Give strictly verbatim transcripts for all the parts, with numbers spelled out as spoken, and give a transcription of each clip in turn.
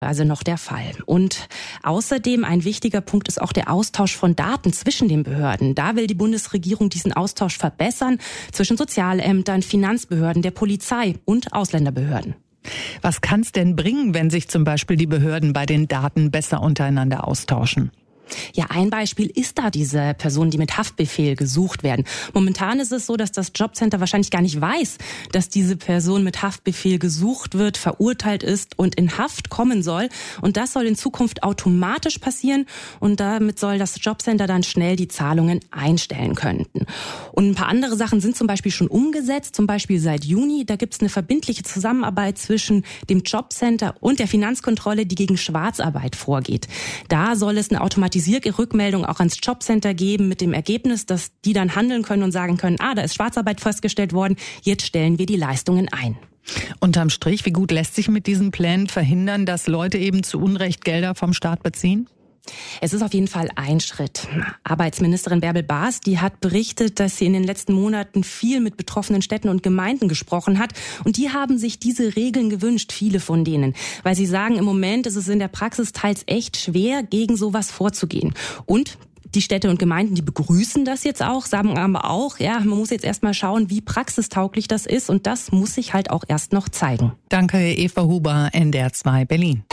Also noch der Fall. Und außerdem ein wichtiger Punkt ist auch der Austausch von Daten zwischen den Behörden. Da will die Bundesregierung diesen Austausch verbessern zwischen Sozialämtern, Finanzbehörden, der Polizei und Ausländerbehörden. Was kann es denn bringen, wenn sich zum Beispiel die Behörden bei den Daten besser untereinander austauschen? Ja, ein Beispiel ist da diese Personen, die mit Haftbefehl gesucht werden. Momentan ist es so, dass das Jobcenter wahrscheinlich gar nicht weiß, dass diese Person mit Haftbefehl gesucht wird, verurteilt ist und in Haft kommen soll. Und das soll in Zukunft automatisch passieren. Und damit soll das Jobcenter dann schnell die Zahlungen einstellen können. Und ein paar andere Sachen sind zum Beispiel schon umgesetzt. Zum Beispiel seit Juni. Da gibt es eine verbindliche Zusammenarbeit zwischen dem Jobcenter und der Finanzkontrolle, die gegen Schwarzarbeit vorgeht. Da soll es eine automatisierte Rückmeldung auch ans Jobcenter geben mit dem Ergebnis, dass die dann handeln können und sagen können, ah, da ist Schwarzarbeit festgestellt worden, jetzt stellen wir die Leistungen ein. Unterm Strich, wie gut lässt sich mit diesen Plänen verhindern, dass Leute eben zu Unrecht Gelder vom Staat beziehen? Es ist auf jeden Fall ein Schritt. Arbeitsministerin Bärbel Baas, die hat berichtet, dass sie in den letzten Monaten viel mit betroffenen Städten und Gemeinden gesprochen hat. Und die haben sich diese Regeln gewünscht, viele von denen. Weil sie sagen, im Moment ist es in der Praxis teils echt schwer, gegen sowas vorzugehen. Und die Städte und Gemeinden, die begrüßen das jetzt auch, sagen aber auch, ja, man muss jetzt erst mal schauen, wie praxistauglich das ist. Und das muss sich halt auch erst noch zeigen. Danke, Eva Huber, N D R zwei Berlin.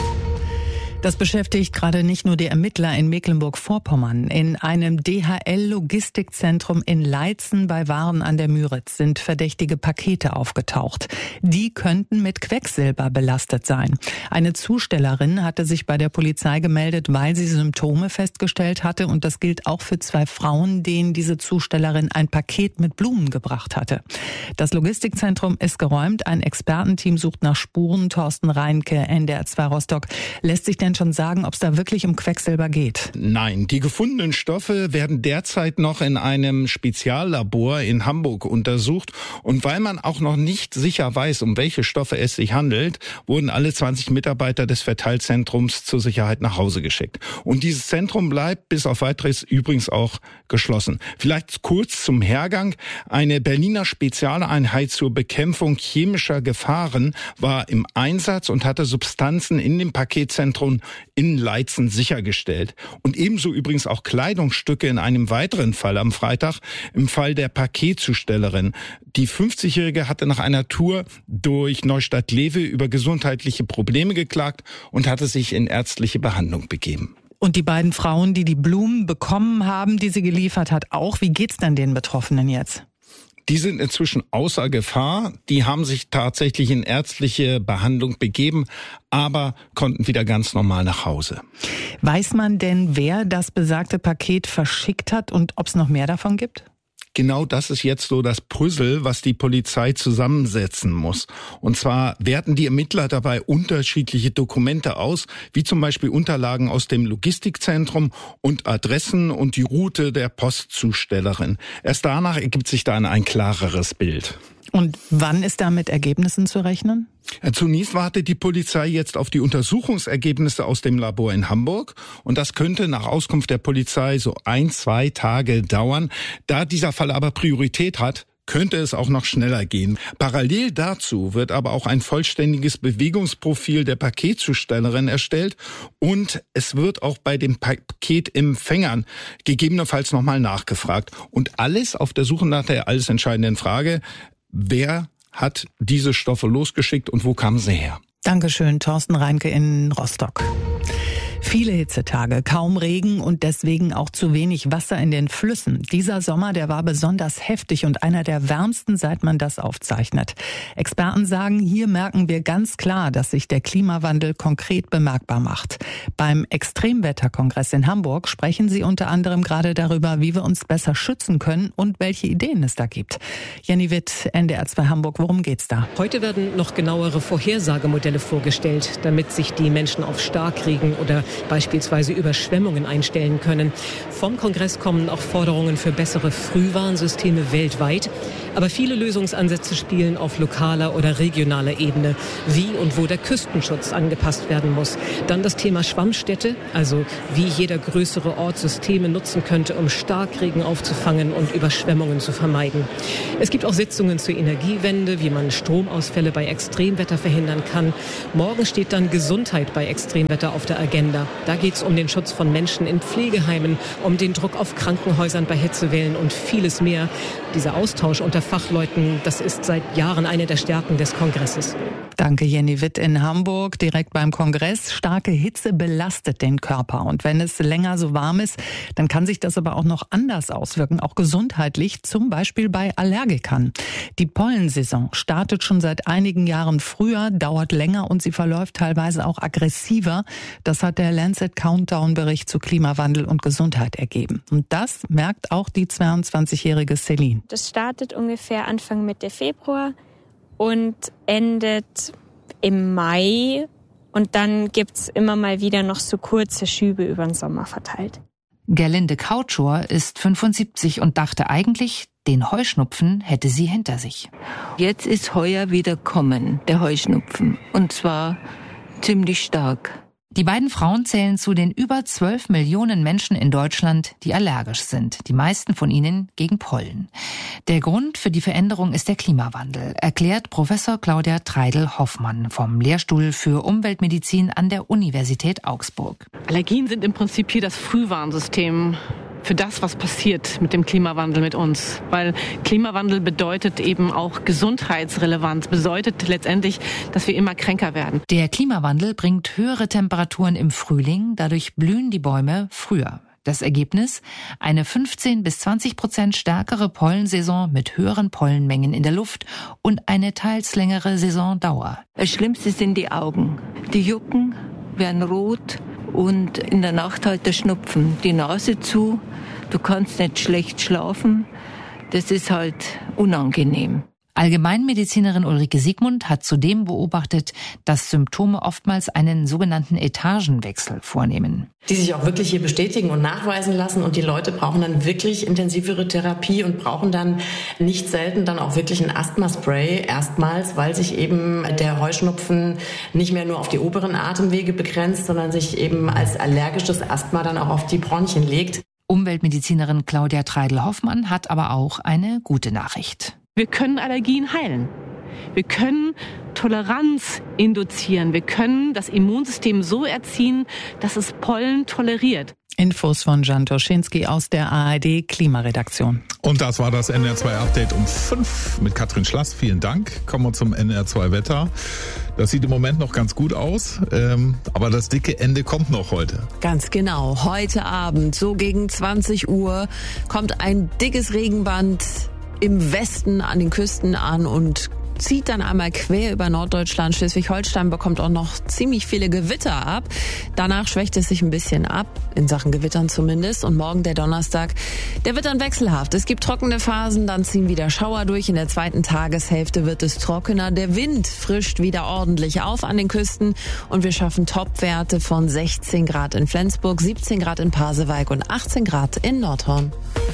Das beschäftigt gerade nicht nur die Ermittler in Mecklenburg-Vorpommern. In einem D H L-Logistikzentrum in Leitzen bei Waren an der Müritz sind verdächtige Pakete aufgetaucht. Die könnten mit Quecksilber belastet sein. Eine Zustellerin hatte sich bei der Polizei gemeldet, weil sie Symptome festgestellt hatte. Und das gilt auch für zwei Frauen, denen diese Zustellerin ein Paket mit Blumen gebracht hatte. Das Logistikzentrum ist geräumt. Ein Expertenteam sucht nach Spuren. Thorsten Reinke, N D R zwei Rostock. Lässt sich denn schon sagen, ob es da wirklich um Quecksilber geht? Nein, die gefundenen Stoffe werden derzeit noch in einem Speziallabor in Hamburg untersucht. Und weil man auch noch nicht sicher weiß, um welche Stoffe es sich handelt, wurden alle zwanzig Mitarbeiter des Verteilzentrums zur Sicherheit nach Hause geschickt. Und dieses Zentrum bleibt bis auf Weiteres übrigens auch geschlossen. Vielleicht kurz zum Hergang. Eine Berliner Spezialeinheit zur Bekämpfung chemischer Gefahren war im Einsatz und hatte Substanzen in dem Paketzentrum in Leitzen sichergestellt. Und ebenso übrigens auch Kleidungsstücke in einem weiteren Fall am Freitag, im Fall der Paketzustellerin. Die fünfzigjährige hatte nach einer Tour durch Neustadt-Lewe über gesundheitliche Probleme geklagt und hatte sich in ärztliche Behandlung begeben. Und die beiden Frauen, die die Blumen bekommen haben, die sie geliefert hat, auch. Wie geht's denn den Betroffenen jetzt? Die sind inzwischen außer Gefahr. Die haben sich tatsächlich in ärztliche Behandlung begeben, aber konnten wieder ganz normal nach Hause. Weiß man denn, wer das besagte Paket verschickt hat und ob es noch mehr davon gibt? Genau das ist jetzt so das Puzzle, was die Polizei zusammensetzen muss. Und zwar werten die Ermittler dabei unterschiedliche Dokumente aus, wie zum Beispiel Unterlagen aus dem Logistikzentrum und Adressen und die Route der Postzustellerin. Erst danach ergibt sich dann ein klareres Bild. Und wann ist da mit Ergebnissen zu rechnen? Zunächst wartet die Polizei jetzt auf die Untersuchungsergebnisse aus dem Labor in Hamburg. Und das könnte nach Auskunft der Polizei so ein, zwei Tage dauern. Da dieser Fall aber Priorität hat, könnte es auch noch schneller gehen. Parallel dazu wird aber auch ein vollständiges Bewegungsprofil der Paketzustellerin erstellt und es wird auch bei den Paketempfängern gegebenenfalls nochmal nachgefragt. Und alles auf der Suche nach der alles entscheidenden Frage, wer hat diese Stoffe losgeschickt und wo kamen sie her? Dankeschön, Thorsten Reinke in Rostock. Viele Hitzetage, kaum Regen und deswegen auch zu wenig Wasser in den Flüssen. Dieser Sommer, der war besonders heftig und einer der wärmsten, seit man das aufzeichnet. Experten sagen, hier merken wir ganz klar, dass sich der Klimawandel konkret bemerkbar macht. Beim Extremwetterkongress in Hamburg sprechen sie unter anderem gerade darüber, wie wir uns besser schützen können und welche Ideen es da gibt. Jenny Witt, N D R zwei Hamburg, worum geht's da? Heute werden noch genauere Vorhersagemodelle vorgestellt, damit sich die Menschen auf Starkregen oder beispielsweise Überschwemmungen einstellen können. Vom Kongress kommen auch Forderungen für bessere Frühwarnsysteme weltweit. Aber viele Lösungsansätze spielen auf lokaler oder regionaler Ebene, wie und wo der Küstenschutz angepasst werden muss. Dann das Thema Schwammstädte, also wie jeder größere Ort Systeme nutzen könnte, um Starkregen aufzufangen und Überschwemmungen zu vermeiden. Es gibt auch Sitzungen zur Energiewende, wie man Stromausfälle bei Extremwetter verhindern kann. Morgen steht dann Gesundheit bei Extremwetter auf der Agenda. Da geht es um den Schutz von Menschen in Pflegeheimen, um den Druck auf Krankenhäusern bei Hitzewellen und vieles mehr. Dieser Austausch unter Fachleuten, das ist seit Jahren eine der Stärken des Kongresses. Danke, Jenny Witt in Hamburg, direkt beim Kongress. Starke Hitze belastet den Körper. Und wenn es länger so warm ist, dann kann sich das aber auch noch anders auswirken, auch gesundheitlich, zum Beispiel bei Allergikern. Die Pollensaison startet schon seit einigen Jahren früher, dauert länger und sie verläuft teilweise auch aggressiver. Das hat der Lancet Countdown-Bericht zu Klimawandel und Gesundheit ergeben. Und das merkt auch die zweiundzwanzigjährige Celine. Das startet ungefähr Anfang Mitte Februar und endet im Mai. Und dann gibt's immer mal wieder noch so kurze Schübe über den Sommer verteilt. Gerlinde Kautschor ist fünfundsiebzig und dachte eigentlich, den Heuschnupfen hätte sie hinter sich. Jetzt ist heuer wieder kommen, der Heuschnupfen. Und zwar ziemlich stark. Die beiden Frauen zählen zu den über zwölf Millionen Menschen in Deutschland, die allergisch sind. Die meisten von ihnen gegen Pollen. Der Grund für die Veränderung ist der Klimawandel, erklärt Professor Claudia Treidel-Hoffmann vom Lehrstuhl für Umweltmedizin an der Universität Augsburg. Allergien sind im Prinzip hier das Frühwarnsystem für das, was passiert mit dem Klimawandel mit uns. Weil Klimawandel bedeutet eben auch Gesundheitsrelevanz, bedeutet letztendlich, dass wir immer kränker werden. Der Klimawandel bringt höhere Temperaturen im Frühling, dadurch blühen die Bäume früher. Das Ergebnis? Eine fünfzehn bis zwanzig Prozent stärkere Pollensaison mit höheren Pollenmengen in der Luft und eine teils längere Saisondauer. Das Schlimmste sind die Augen. Die jucken, werden rot. Und in der Nacht halt der Schnupfen, die Nase zu, du kannst nicht schlecht schlafen, das ist halt unangenehm. Allgemeinmedizinerin Ulrike Siegmund hat zudem beobachtet, dass Symptome oftmals einen sogenannten Etagenwechsel vornehmen. Die sich auch wirklich hier bestätigen und nachweisen lassen und die Leute brauchen dann wirklich intensivere Therapie und brauchen dann nicht selten dann auch wirklich ein Asthmaspray erstmals, weil sich eben der Heuschnupfen nicht mehr nur auf die oberen Atemwege begrenzt, sondern sich eben als allergisches Asthma dann auch auf die Bronchien legt. Umweltmedizinerin Claudia Treidel-Hoffmann hat aber auch eine gute Nachricht. Wir können Allergien heilen. Wir können Toleranz induzieren. Wir können das Immunsystem so erziehen, dass es Pollen toleriert. Infos von Jan Toschinski aus der A R D Klimaredaktion. Und das war das N R zwei Update um fünf mit Katrin Schlass. Vielen Dank. Kommen wir zum N R zwei Wetter. Das sieht im Moment noch ganz gut aus, ähm, aber das dicke Ende kommt noch heute. Ganz genau. Heute Abend, so gegen zwanzig Uhr, kommt ein dickes Regenband im Westen an den Küsten an und zieht dann einmal quer über Norddeutschland. Schleswig-Holstein bekommt auch noch ziemlich viele Gewitter ab. Danach schwächt es sich ein bisschen ab, in Sachen Gewittern zumindest. Und morgen, der Donnerstag, der wird dann wechselhaft. Es gibt trockene Phasen, dann ziehen wieder Schauer durch. In der zweiten Tageshälfte wird es trockener. Der Wind frischt wieder ordentlich auf an den Küsten. Und wir schaffen Topwerte von sechzehn Grad in Flensburg, siebzehn Grad in Pasewalk und achtzehn Grad in Nordhorn.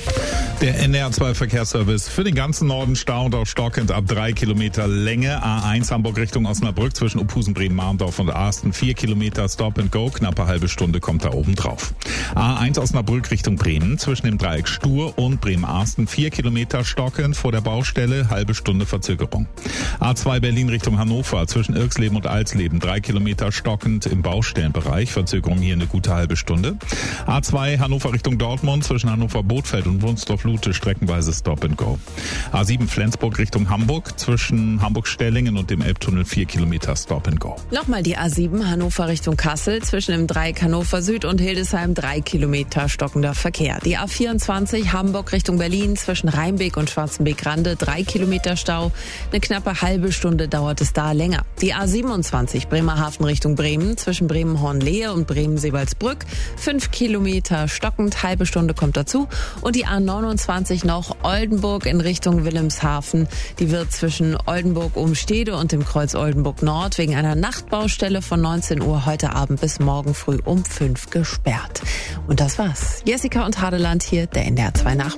Der N R zwei Verkehrsservice für den ganzen Norden stauend auf stockend ab drei Kilometer Länge. A eins Hamburg Richtung Osnabrück zwischen Ophusen, Bremen, Marndorf und Arsten. vier Kilometer Stop and Go. Knappe halbe Stunde kommt da oben drauf. A eins Osnabrück Richtung Bremen zwischen dem Dreieck Stur und Bremen-Arsten. vier Kilometer stockend vor der Baustelle. Halbe Stunde Verzögerung. A zwei Berlin Richtung Hannover zwischen Irksleben und Alsleben. drei Kilometer stockend im Baustellenbereich. Verzögerung hier eine gute halbe Stunde. A zwei Hannover Richtung Dortmund zwischen Hannover-Bothfeld und Wunsdorf-Lute streckenweise Stop and Go. A sieben Flensburg Richtung Hamburg zwischen Hamburg-Stellingen und dem Elbtunnel vier Kilometer Stop and Go. Nochmal die A sieben Hannover Richtung Kassel zwischen dem Dreieck Hannover Süd und Hildesheim drei Kilometer stockender Verkehr. Die A vierundzwanzig Hamburg Richtung Berlin zwischen Rheinbeek und Schwarzenbeek-Rande drei Kilometer Stau. Eine knappe halbe Stunde dauert es da länger. Die A siebenundzwanzig Bremerhaven Richtung Bremen zwischen Bremen-Hornlehe und Bremen-Seewaldsbrück fünf Kilometer stockend, halbe Stunde kommt dazu. Und die A neunundzwanzig fünfundzwanzig noch. Oldenburg in Richtung Wilhelmshaven. Die wird zwischen Oldenburg-Umstede und dem Kreuz Oldenburg Nord wegen einer Nachtbaustelle von neunzehn Uhr heute Abend bis morgen früh um fünf gesperrt. Und das war's. Jessica und Hadeland hier, der N D R zwei Nachmittag.